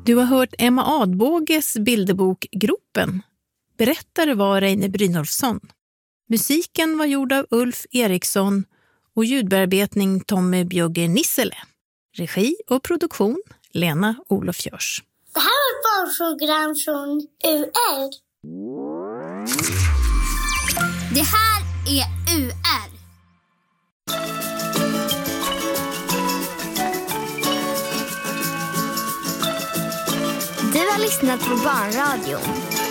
Du har hört Emma Adbåges bilderbok Gropen. Berättare var Reine Brynolfsson. Musiken var gjord av Ulf Eriksson och ljudbearbetning Tommy Bjögge Nissele. Regi och produktion Lena Olof Görs. Det här är ett barnprogram från UR. Det här är UR. Du har lyssnat på Barnradion.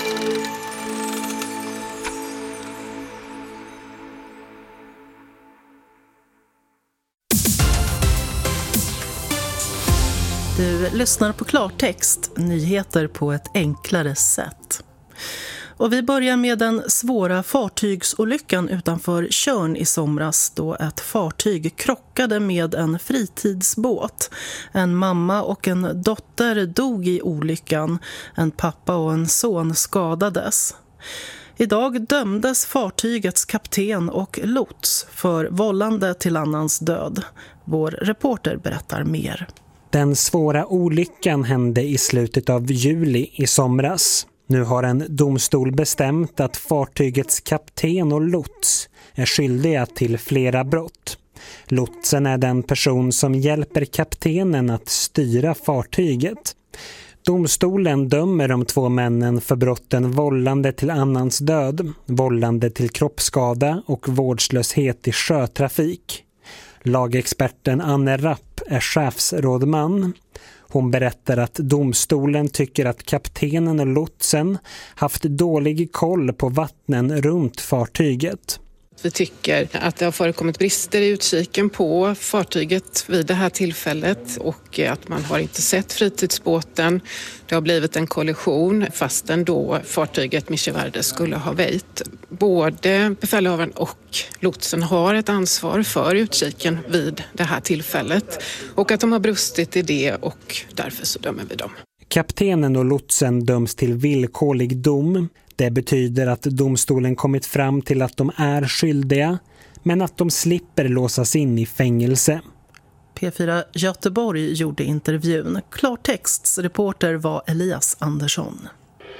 Du lyssnar på Klartext, nyheter på ett enklare sätt. Och vi börjar med den svåra fartygsolyckan utanför Tjörn i somras då ett fartyg krockade med en fritidsbåt. En mamma och en dotter dog i olyckan. En pappa och en son skadades. Idag dömdes fartygets kapten och lots för vållande till annans död. Vår reporter berättar mer. Den svåra olyckan hände i slutet av juli i somras. Nu har en domstol bestämt att fartygets kapten och lots är skyldiga till flera brott. Lotsen är den person som hjälper kaptenen att styra fartyget. Domstolen dömer de två männen för brotten vållande till annans död, vållande till kroppsskada och vårdslöshet i sjötrafik. Lagexperten Anne Rapp är chefsrådman. Hon berättar att domstolen tycker att kaptenen och lotsen haft dålig koll på vattnen runt fartyget. Vi tycker att det har förekommit brister i utkiken på fartyget vid det här tillfället och att man har inte sett fritidsbåten. Det har blivit en kollision fastän då fartyget Micheverde skulle ha väjt. Både befälhavaren och lotsen har ett ansvar för utkiken vid det här tillfället och att de har brustit i det och därför så dömer vi dem. Kaptenen och lotsen döms till villkorlig dom. Det betyder att domstolen kommit fram till att de är skyldiga, men att de slipper låsas in i fängelse. P4 Göteborg gjorde intervjun. Klartexts reporter var Elias Andersson.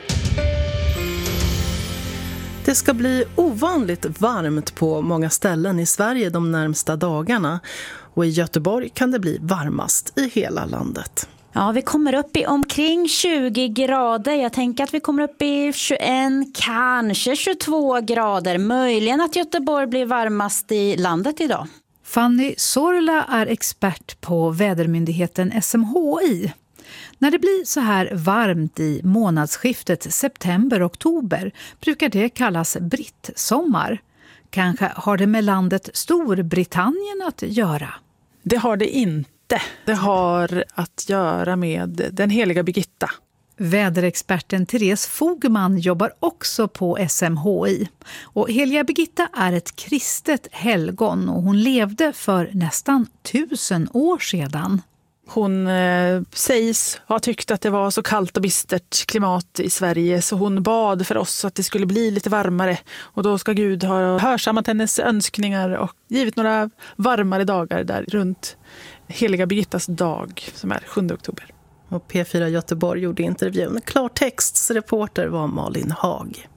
Det ska bli ovanligt varmt på många ställen i Sverige de närmsta dagarna. Och i Göteborg kan det bli varmast i hela landet. Ja, vi kommer upp i omkring 20 grader. Jag tänker att vi kommer upp i 21, kanske 22 grader. Möjligen att Göteborg blir varmast i landet idag. Fanny Sorla är expert på vädermyndigheten SMHI. När det blir så här varmt i månadsskiftet september-oktober brukar det kallas brittsommar. Kanske har det med landet Storbritannien att göra. Det har det inte. Det har att göra med den heliga Birgitta. Väderexperten Therese Fogman jobbar också på SMHI. Och heliga Birgitta är ett kristet helgon och hon levde för nästan 1000 år sedan. Hon sägs ha tyckt att det var så kallt och bistert klimat i Sverige så hon bad för oss att det skulle bli lite varmare. Och då ska Gud ha hörsammat hennes önskningar och givit några varmare dagar där runt heliga Birgittas dag som är 7 oktober. Och P4 Göteborg gjorde intervjun. Klartexts reporter var Malin Hag.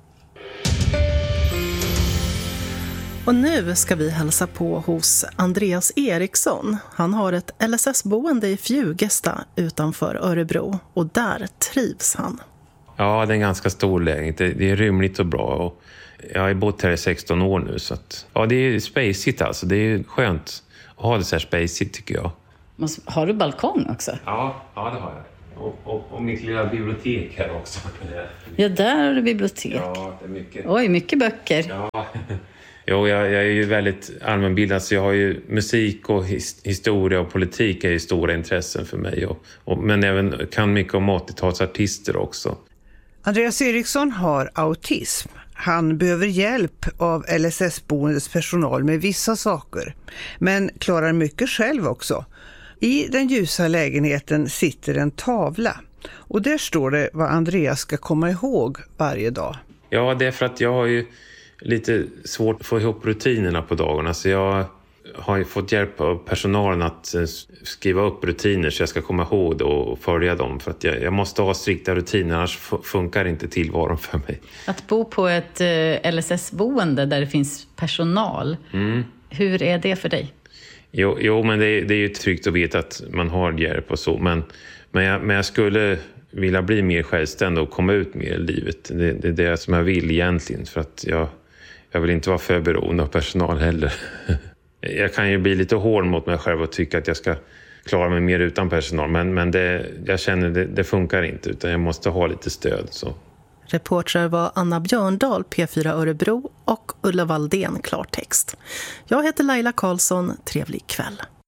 Och nu ska vi hälsa på hos Andreas Eriksson. Han har ett LSS-boende i Fjugesta utanför Örebro och där trivs han. Ja, det är en ganska stor lägenhet. Det är rymligt och bra. Och jag har bott här i 16 år nu. Så att, ja, det är spacigt alltså. Det är skönt att ha det så här spacigt tycker jag. Har du balkong också? Ja det har jag. Och mitt lilla bibliotek här också. Ja, där har du bibliotek. Ja, det är mycket. Oj, mycket böcker. Ja. Jo, jag är ju väldigt allmänbildad så jag har ju musik och historia och politik är ju stora intressen för mig. Men även kan mycket om 80-talsartister också. Andreas Eriksson har autism. Han behöver hjälp av LSS-boendets personal med vissa saker. Men klarar mycket själv också. I den ljusa lägenheten sitter en tavla. Och där står det vad Andreas ska komma ihåg varje dag. Ja, det är för att jag har ju lite svårt att få ihop rutinerna på dagarna. Så jag har jag fått hjälp av personalen att skriva upp rutiner så jag ska komma ihåg det och följa dem. För att jag måste ha strikta rutiner, annars funkar inte tillvaron för mig. Att bo på ett LSS-boende där det finns personal, hur är det för dig? Jo, men det är ju tryggt att veta att man har hjälp och så. Men jag skulle vilja bli mer självständig och komma ut mer i livet. Det är det som jag vill egentligen, för att jag vill inte vara för beroende av personal heller. Jag kan ju bli lite hård mot mig själv och tycka att jag ska klara mig mer utan personal. Men jag känner det funkar inte, utan jag måste ha lite stöd. Så. Reportrar var Anna Björndal, P4 Örebro, och Ulla Valdén, Klartext. Jag heter Laila Karlsson. Trevlig kväll.